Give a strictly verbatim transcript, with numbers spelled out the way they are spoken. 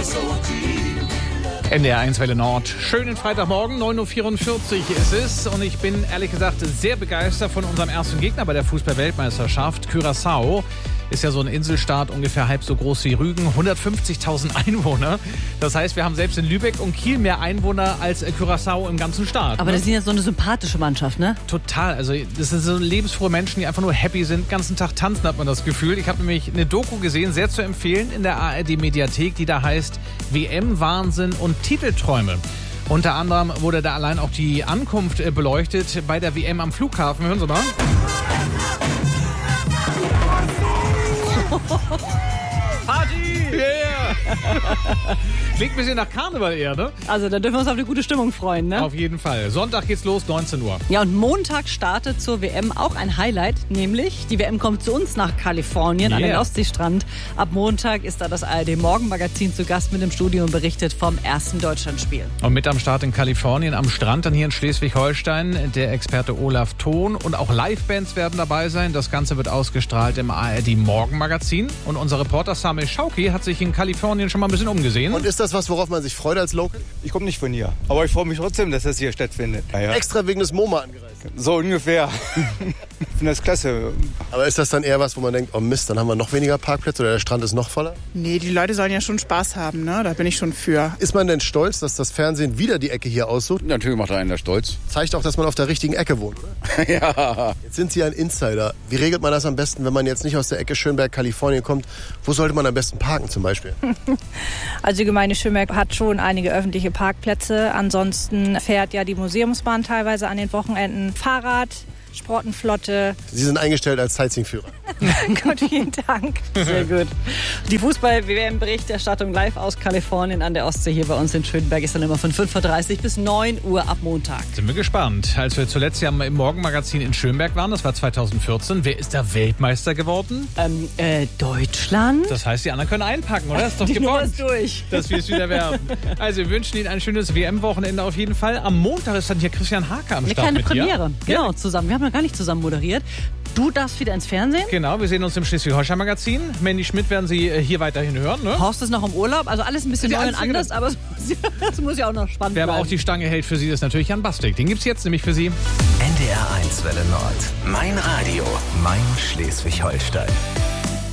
N D R eins Welle Nord. Schönen Freitagmorgen, neun Uhr vierundvierzig ist es. Und ich bin ehrlich gesagt sehr begeistert von unserem ersten Gegner bei der Fußball-Weltmeisterschaft. Curaçao ist ja so ein Inselstaat, ungefähr halb so groß wie Rügen, hundertfünfzigtausend Einwohner. Das heißt, wir haben selbst in Lübeck und Kiel mehr Einwohner als Curaçao im ganzen Staat. Aber ne? das sind ja so eine sympathische Mannschaft, ne? Total. Also das sind so lebensfrohe Menschen, die einfach nur happy sind. Den ganzen Tag tanzen, hat man das Gefühl. Ich habe nämlich eine Doku gesehen, sehr zu empfehlen, in der A R D-Mediathek, die da heißt W M-Wahnsinn und Titelträume. Unter anderem wurde da allein auch die Ankunft beleuchtet bei der W M am Flughafen. Hören Sie mal. Party! Yeah! Klingt ein bisschen nach Karneval eher, ne? Also da dürfen wir uns auf eine gute Stimmung freuen, ne? Auf jeden Fall. Sonntag geht's los, neunzehn Uhr. Ja, und Montag startet zur W M auch ein Highlight, nämlich die W M kommt zu uns nach Kalifornien, yeah, an den Ostseestrand. Ab Montag ist da das A R D-Morgenmagazin zu Gast mit dem Studio und berichtet vom ersten Deutschlandspiel. Und mit am Start in Kalifornien, am Strand, dann hier in Schleswig-Holstein, der Experte Olaf Thon. Und auch Livebands werden dabei sein. Das Ganze wird ausgestrahlt im A R D-Morgenmagazin. Und unser Reporter Samir Schauki hat sich in Kalifornien schon mal ein bisschen umgesehen. Und ist das was, worauf man sich freut als Local? Ich komme nicht von hier, aber ich freue mich trotzdem, dass das hier stattfindet. Ja, ja. Extra wegen des MoMA angereist? So ungefähr. Ich finde das klasse. Aber ist das dann eher was, wo man denkt, oh Mist, dann haben wir noch weniger Parkplätze oder der Strand ist noch voller? Nee, die Leute sollen ja schon Spaß haben, ne? Da bin ich schon für. Ist man denn stolz, dass das Fernsehen wieder die Ecke hier aussucht? Natürlich macht einen das stolz. Zeigt auch, dass man auf der richtigen Ecke wohnt, oder? Ja. Jetzt sind Sie ein Insider. Wie regelt man das am besten, wenn man jetzt nicht aus der Ecke Schönberg, Kalifornien kommt? Wo sollte man am besten parken zum Beispiel? Also die Gemeinde Schönberg hat schon einige öffentliche Parkplätze. Ansonsten fährt ja die Museumsbahn teilweise an den Wochenenden Fahrrad, Sportenflotte. Sie sind eingestellt als Sightseeing-Führer. Gut, vielen Dank. Sehr gut. Die Fußball-W M-Berichterstattung live aus Kalifornien an der Ostsee hier bei uns in Schönberg ist dann immer von fünf Uhr dreißig bis neun Uhr ab Montag. Sind wir gespannt. Als wir zuletzt ja im Morgenmagazin in Schönberg waren, das war zweitausendvierzehn, wer ist da Weltmeister geworden? Ähm, äh, Deutschland? Das heißt, die anderen können einpacken, oder? Das ist doch Die Nummer gebongt, ist durch. dass wir es wieder werden. Also wir wünschen Ihnen ein schönes W M-Wochenende auf jeden Fall. Am Montag ist dann hier Christian Hake am Eine Start kleine mit Premiere. dir. Genau, zusammen. Wir haben noch gar nicht zusammen moderiert. Du darfst wieder ins Fernsehen. Genau, wir sehen uns im Schleswig-Holstein-Magazin. Mandy Schmidt werden Sie hier weiterhin hören, ne? Horst ist noch im Urlaub, also alles ein bisschen Die neu und einzige- anders, aber es muss, es muss ja auch noch spannend Wer bleiben. aber auch die Stange hält für Sie, ist natürlich Jan Bastik. Den gibt's jetzt nämlich für Sie. N D R eins Welle Nord. Mein Radio, mein Schleswig-Holstein.